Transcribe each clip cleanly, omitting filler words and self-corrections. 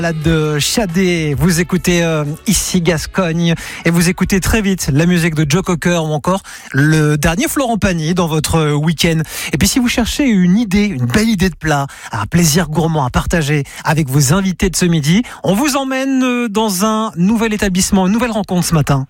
La de Shadé, vous écoutez ici Gascogne et vous écoutez très vite la musique de Joe Cocker ou encore le dernier Florent Pagny dans votre week-end. Et puis si vous cherchez une belle idée de plat, un plaisir gourmand à partager avec vos invités de ce midi, on vous emmène dans un nouvel établissement, une nouvelle rencontre ce matin.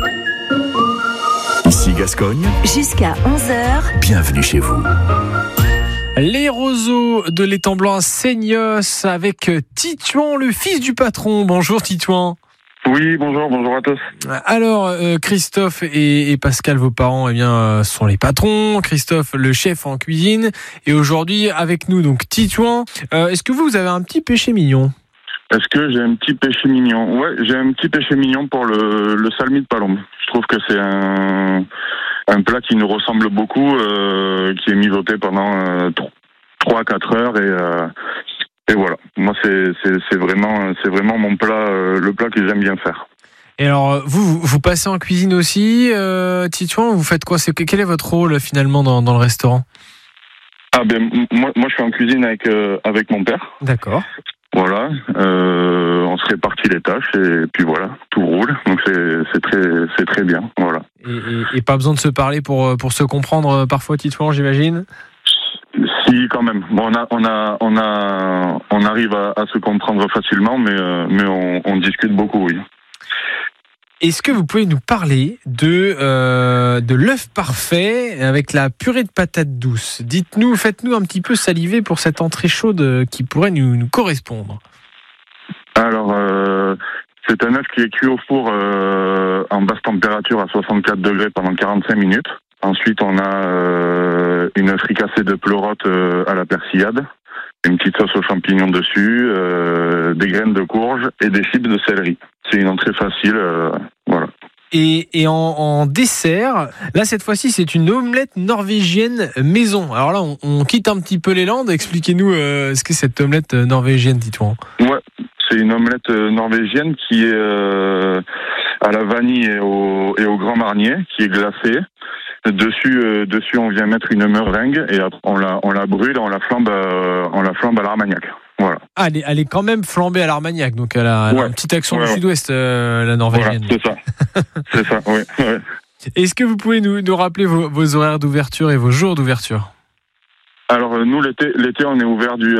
Ici Gascogne, jusqu'à 11h. Bienvenue chez vous. Les roseaux de l'étang blanc à Seignos avec Titouan, le fils du patron. Bonjour Titouan. Oui, bonjour à tous. Alors Christophe et Pascal, vos parents, sont les patrons. Christophe, le chef en cuisine. Et aujourd'hui avec nous donc Titouan. Est-ce que vous avez un petit péché mignon ? Est-ce que j'ai un petit péché mignon ? Ouais, j'ai un petit péché mignon pour le salmi de Palombe. Je trouve que c'est un plat qui nous ressemble beaucoup, qui est mijoté pendant 3-4 heures et voilà. Moi c'est vraiment mon plat, le plat que j'aime bien faire. Et alors vous passez en cuisine aussi, Titouan, vous faites quoi ? Quel est votre rôle finalement dans le restaurant ? Moi je suis en cuisine avec mon père. D'accord. Voilà, on se répartit les tâches et puis voilà, tout roule. Donc c'est très bien, voilà. Et pas besoin de se parler pour se comprendre parfois, Titouan, j'imagine. Si, quand même. Bon, on arrive à se comprendre facilement, mais on discute beaucoup, oui. Est-ce que vous pouvez nous parler de l'œuf parfait avec la purée de patates douces ? Faites-nous un petit peu saliver pour cette entrée chaude qui pourrait nous correspondre. Alors, c'est un œuf qui est cuit au four en basse température à 64 degrés pendant 45 minutes. Ensuite, on a une fricassée de pleurote à la persillade, une petite sauce aux champignons dessus, des graines de courge et des chips de céleri. C'est une entrée facile, voilà. Et en dessert, là cette fois-ci c'est une omelette norvégienne maison. Alors là on quitte un petit peu les Landes. Expliquez-nous ce qu'est cette omelette norvégienne, Titouan. Ouais, c'est une omelette norvégienne qui est à la vanille et au grand marnier, qui est glacée. Dessus on vient mettre une meringue et on la brûle, on la flambe à l'armagnac. Voilà. Ah, elle est quand même flambée à l'armagnac, donc elle a une petite accent du sud-ouest, la norvégienne. Voilà, c'est ça, oui. Ouais. Est-ce que vous pouvez nous rappeler vos horaires d'ouverture et vos jours d'ouverture ? Alors nous l'été on est ouvert du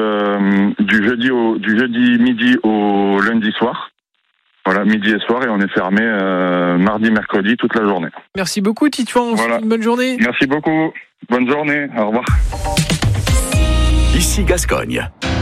jeudi midi au lundi soir. Voilà, midi et soir, et on est fermé mardi, mercredi, toute la journée. Merci beaucoup Titouan, voilà. Une bonne journée. Merci beaucoup, bonne journée, au revoir. Ici Gascogne.